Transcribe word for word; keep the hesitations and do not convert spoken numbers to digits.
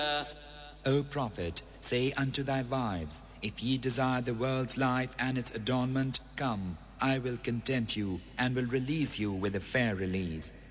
O Prophet, say unto thy wives, if ye desire the world's life and its adornment, come, I will content you and will release you with a fair release.